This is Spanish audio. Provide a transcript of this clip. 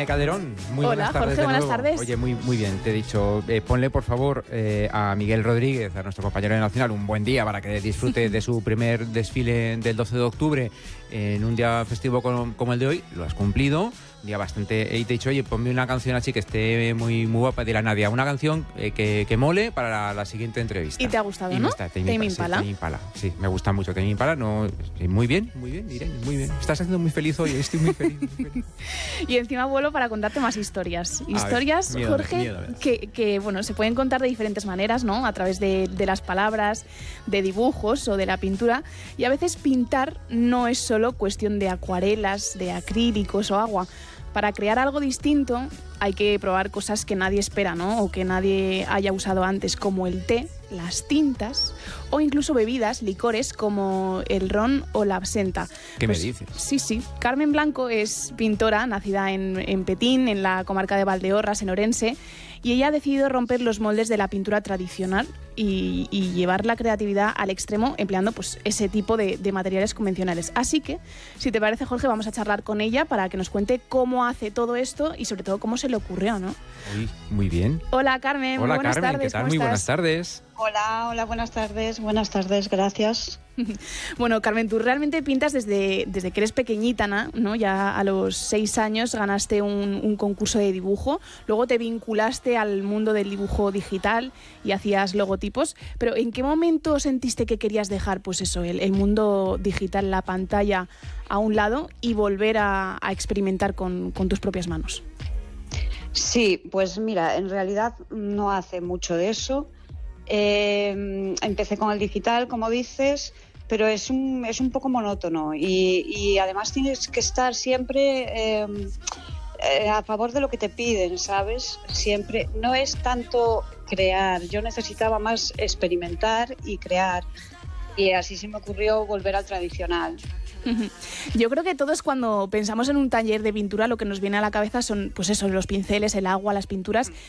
Irene Calderón. Muy Hola, buenas tardes. Jorge, de buenas nuevo. tardes. Oye, muy bien, te he dicho, ponle por favor a Miguel Rodríguez, a nuestro compañero de Nacional, un buen día para que disfrute de su primer desfile del 12 de octubre en un día festivo como el de hoy. Lo has cumplido. Un día bastante... Y te he dicho, oye, ponme una canción así que esté muy guapa. Dirá Nadia, una canción que mole para la siguiente entrevista. ¿Y te ha gustado, y no? Está, Tame Impala. Tame Impala. Sí, me gusta mucho Tame Impala. No, muy bien, Irene, muy bien. Estás haciendo muy feliz hoy, estoy muy feliz. Y encima vuelo para contarte más historias. Historias, Jorge, que bueno, se pueden contar de diferentes maneras, ¿no? A través de las palabras, de dibujos o de la pintura. Y a veces pintar no es solo cuestión de acuarelas, de acrílicos o agua. Para crear algo distinto hay que probar cosas que nadie espera, ¿no? O que nadie haya usado antes, como el té, las tintas o incluso bebidas, licores como el ron o la absenta. ¿Qué me dices? Sí. Carmen Blanco es pintora, nacida en Petín, en la comarca de Valdeorras, en Orense, y ella ha decidido romper los moldes de la pintura tradicional y llevar la creatividad al extremo empleando pues ese tipo de materiales convencionales. Así que, si te parece, Jorge, vamos a charlar con ella para que nos cuente cómo hace todo esto y sobre todo cómo se le ocurrió, ¿no? Uy, muy bien. Hola, Carmen. Hola, buenas Carmen, tardes. ¿qué tal? ¿Cómo Muy estás? buenas tardes. Hola, buenas tardes, gracias. Bueno, Carmen, tú realmente pintas desde que eres pequeñita, ¿no? Ya a los 6 años ganaste un concurso de dibujo, luego te vinculaste al mundo del dibujo digital y hacías logotipos, pero ¿en qué momento sentiste que querías dejar pues eso, el mundo digital, la pantalla a un lado y volver a experimentar con tus propias manos? Sí, pues mira, en realidad no hace mucho de eso. Empecé con el digital, como dices, pero es un poco monótono y además tienes que estar siempre a favor de lo que te piden, ¿sabes? Siempre. No es tanto crear, yo necesitaba más experimentar y crear y así se me ocurrió volver al tradicional. Yo creo que todos cuando pensamos en un taller de pintura lo que nos viene a la cabeza son pues eso, los pinceles, el agua, las pinturas,